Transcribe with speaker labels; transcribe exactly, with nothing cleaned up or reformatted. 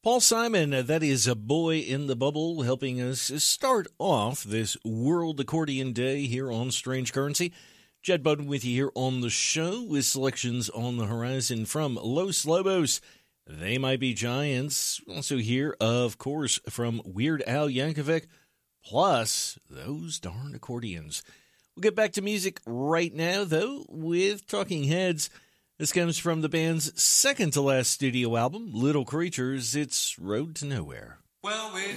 Speaker 1: Paul Simon, uh, that is a boy in the bubble, helping us start off this World Accordion Day here on Strange Currency. Jed Bowden with you here on the show with selections on the horizon from Los Lobos. They Might Be Giants. Also here, of course, from Weird Al Yankovic, plus those darn accordions. We'll get back to music right now, though, with Talking Heads. This comes from the band's second-to-last studio album, Little Creatures. It's Road to Nowhere.
Speaker 2: Well, we